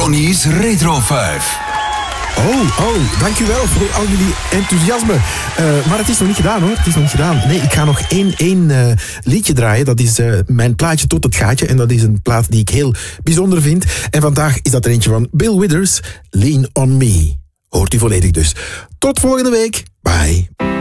Ronnie's Retro 5. Oh, dankjewel voor al jullie enthousiasme. Maar het is nog niet gedaan hoor, het is nog niet gedaan. Nee, ik ga nog één liedje draaien. Dat is mijn plaatje tot het gaatje. En dat is een plaat die ik heel bijzonder vind. En vandaag is dat er eentje van Bill Withers, Lean on Me. Hoort u volledig dus. Tot volgende week. Bye.